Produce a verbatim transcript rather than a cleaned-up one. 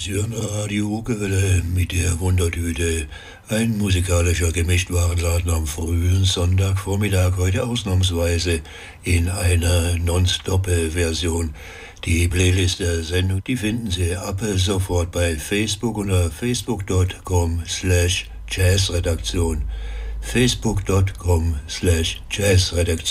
Radio Uckewelle mit der Wundertüte. Ein musikalischer Gemischtwarenladen am frühen Sonntagvormittag, heute ausnahmsweise in einer Non-Stop-Version. Die Playlist der Sendung, die finden Sie ab sofort bei Facebook unter facebook.com slash jazzredaktion. facebook.com slash jazzredaktion.